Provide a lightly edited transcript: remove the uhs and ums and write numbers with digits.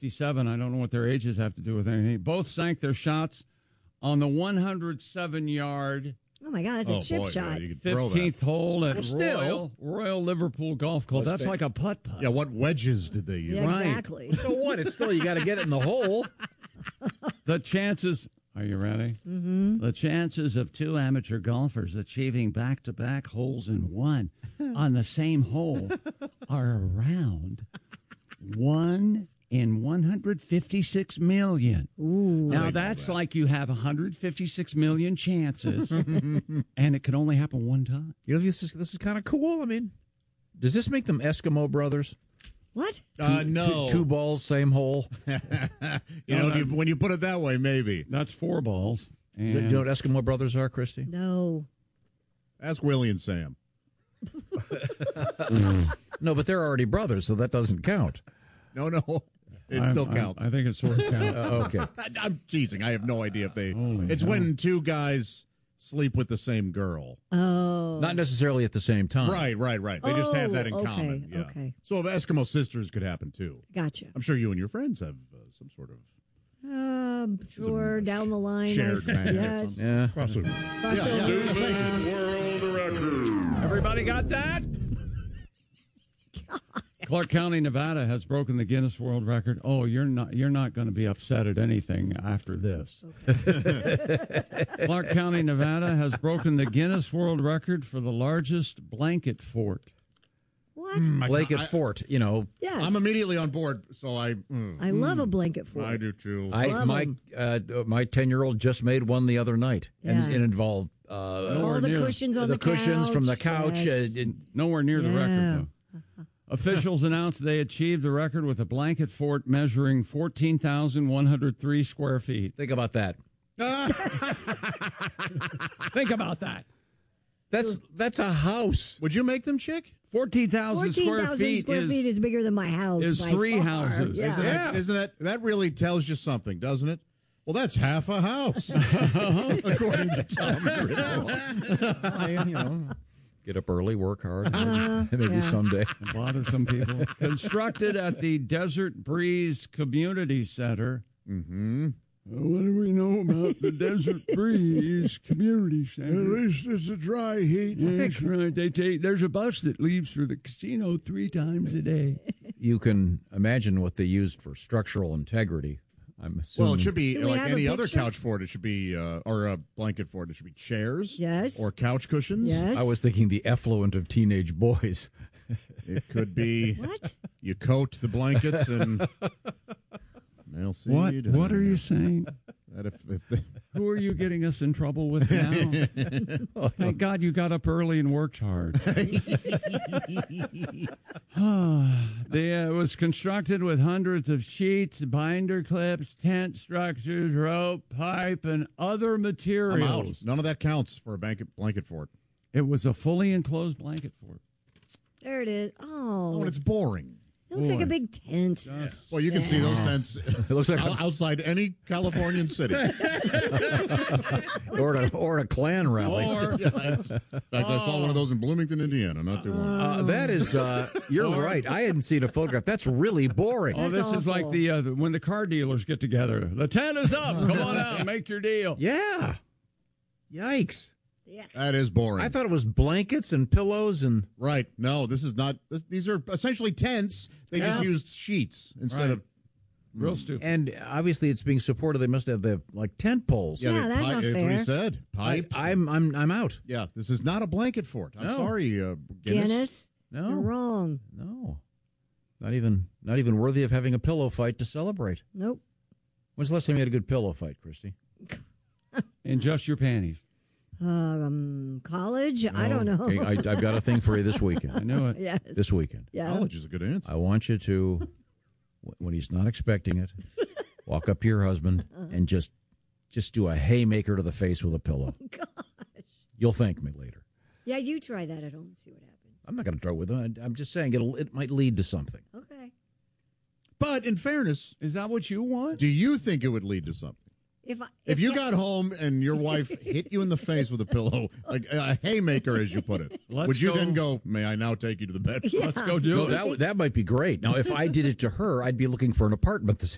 67. I don't know what their ages have to do with anything. Both sank their shots on the 107-yard. Oh, my God, that's a chip shot. Yeah, you could throw 15th that. hole at Royal Liverpool Golf Club. That's like a putt-putt. Yeah, what wedges did they use? Yeah, Right. exactly. So what? It's still, you got to get it in the hole. The chances, are you ready? Mm-hmm. The chances of two amateur golfers achieving back-to-back holes in one on the same hole are around 1 in 156 million. Ooh. Now, that's like you have 156 million chances, and it can only happen one time. You know, this is kind of cool. I mean, does this make them Eskimo brothers? What? No. Two balls, same hole. When you put it that way, maybe. That's 4 balls. Do you know what Eskimo brothers are, Christy? No. Ask Willie and Sam. No, but they're already brothers, so that doesn't count. No. It still counts. I think it sort of counts. Okay. I'm teasing. I have no idea if they... Holy it's hell. when two guys sleep with the same girl. Oh. Not necessarily at the same time. Right. They just have that in okay, common. Yeah. okay. So Eskimo sisters could happen, too. Gotcha. I'm sure you and your friends have some sort of... Sure, down the line. shared magnet. Yes. Yeah. crossover. Crossover. World record. Everybody got that? Clark County, Nevada has broken the Guinness World Record. Oh, you're not going to be upset at anything after this. Okay. Clark County, Nevada has broken the Guinness World Record for the largest blanket fort. What? Blanket fort, you know. Yes. I'm immediately on board, so I love a blanket fort. I do too. My 10-year-old just made one the other night, and Yeah. it involved All the cushions on the couch. cushions from the couch. Yes. Nowhere near the Yeah. record, though. Officials announced they achieved the record with a blanket fort measuring 14,103 square feet. Think about that. Think about that. That's a house. Would you make them, Chick? 14,000 square 14,000 feet square feet is bigger than my house. is by 3 far. houses. Yeah. Isn't that really tells you something, doesn't it? Well, that's half a house, according to Tom Riddle. Get up early, work hard, maybe someday. Bother some people. Constructed at the Desert Breeze Community Center. Mm-hmm. What do we know about the Desert Breeze Community Center? At least it's a dry heat. That's right. There's a bus that leaves for the casino 3 times a day. You can imagine what they used for structural integrity. I'm assuming. Well, it should be Do we like have a any other picture? couch fort. It should be, or a blanket fort. It should be chairs. Yes. Or couch cushions. Yes. I was thinking the effluent of teenage boys. It could be. What? You coat the blankets and male seed. What are you saying? That if they, Who are you getting us in trouble with now? Thank God you got up early and worked hard. It was constructed with hundreds of sheets, binder clips, tent structures, rope, pipe, and other I'm materials. out. None of that counts for a blanket fort. It was a fully enclosed blanket fort. There it is. Oh, Oh. and it's boring. It looks like boy. a big tent. Well, you can see those tents It looks like outside any Californian city. or a Klan rally. Or, In fact, I saw one of those in Bloomington, Indiana, not too long. That is, you're right. I hadn't seen a photograph. That's really boring. oh, That's this is like awful. when the car dealers get together. The tent is up. Come on out and make your deal. Yeah. Yikes. Yeah. That is boring. I thought it was blankets and pillows and... Right. No, this is not. These are essentially tents. They just used sheets instead of. Real stupid. And obviously it's being supported. They must have like tent poles. Yeah, they that's not That's what he fair. said. Pipes. I'm out. Yeah, this is not a blanket fort. I'm No. sorry, Guinness? No. You're wrong. No. Not even worthy of having a pillow fight to celebrate. Nope. When's the last time you had a good pillow fight, Christy? In just your panties. College? I don't know. Okay, I've got a thing for you this I weekend. knew it. Yes. This weekend. Yeah. College is a good answer. I want you to, when he's not expecting it, walk up to your husband and just do a haymaker to the face with a pillow. Oh, gosh. You'll thank me later. Yeah, you try that at home and see what happens. I'm not going to throw with him. I'm just saying it might lead to something. Okay. But in fairness, Is that what you want? do you think it would lead to something? If you got home and your wife hit you in the face with a pillow, like a haymaker, as you put it, Let's would you go. then go, may I now take you to the bed? Let's go do No, it. that might be great. Now, if I did it to her, I'd be looking for an apartment this